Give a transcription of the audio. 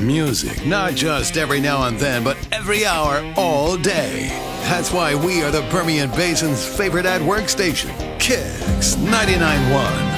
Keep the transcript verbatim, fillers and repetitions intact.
Music, not just every now and then, but every hour, all day. That's why we are the Permian Basin's favorite at-work station, Kicks ninety-nine point one.